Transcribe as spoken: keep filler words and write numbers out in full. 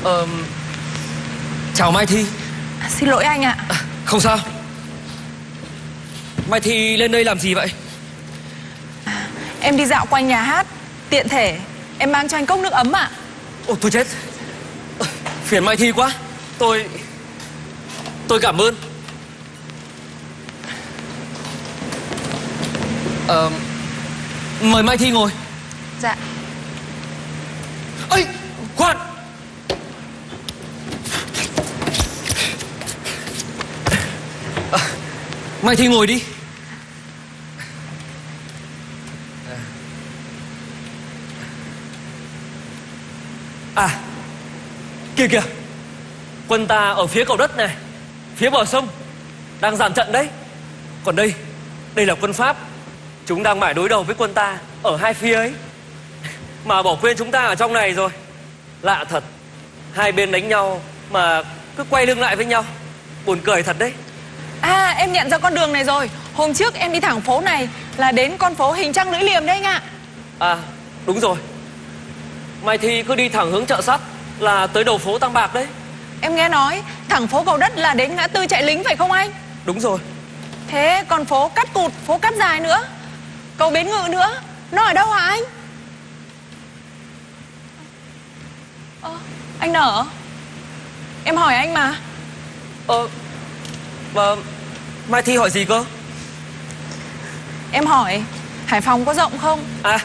Ờ... Chào Mai Thi. À, xin lỗi anh ạ. À, không sao. Mai Thi lên đây làm gì vậy? À, em đi dạo quanh nhà hát. Tiện thể em mang cho anh cốc nước ấm ạ. Ôi tôi chết. Phiền Mai Thi quá. Tôi... Tôi cảm ơn. Ờ... Mời Mai Thi ngồi. Dạ. Ây, khoan. À, Mai Thi ngồi đi. À, kìa kìa, quân ta ở phía cầu đất này, phía bờ sông, đang dàn trận đấy. Còn đây, đây là quân Pháp. Chúng đang mải đối đầu với quân ta ở hai phía ấy, mà bỏ quên chúng ta ở trong này rồi. Lạ thật, hai bên đánh nhau mà cứ quay lưng lại với nhau. Buồn cười thật đấy. À, em nhận ra con đường này rồi. Hôm trước em đi thẳng phố này là đến con phố Hình Trăng Lưỡi Liềm đấy anh ạ. À, đúng rồi. Mai Thi cứ đi thẳng hướng chợ sắt là tới đầu phố Tam Bạc đấy. Em nghe nói thẳng phố cầu đất là đến ngã tư Trại Lính phải không anh? Đúng rồi. Thế còn phố Cát Cụt, phố Cát Dài nữa, cầu Bến Ngự nữa, nó ở đâu hả anh? Ờ, anh Nở, em hỏi anh mà. Ờ, mà Mai Thi hỏi gì cơ? Em hỏi Hải Phòng có rộng không? À,